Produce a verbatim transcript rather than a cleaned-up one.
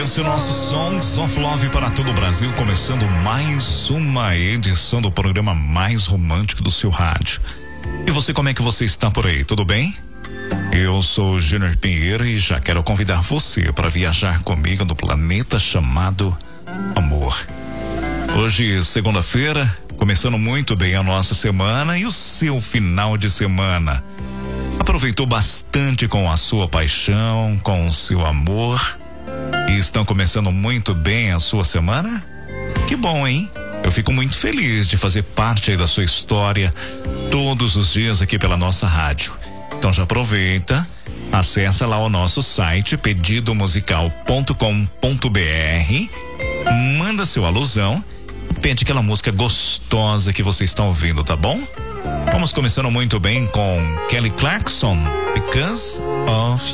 Esse é o nosso Songs of Love para todo o Brasil, começando mais uma edição do programa mais romântico do seu rádio. E você, como é que você está por aí? Tudo bem? Eu sou o Júnior Pinheiro e já quero convidar você para viajar comigo no planeta chamado Amor. Hoje, segunda-feira, começando muito bem a nossa semana e o seu final de semana. Aproveitou bastante com a sua paixão, com o seu amor? E estão começando muito bem a sua semana? Que bom, hein? Eu fico muito feliz de fazer parte aí da sua história todos os dias aqui pela nossa rádio. Então já aproveita, acessa lá o nosso site pedido musical ponto com ponto br, manda seu alusão, pede aquela música gostosa que você está ouvindo, tá bom? Vamos começando muito bem com Kelly Clarkson, Because of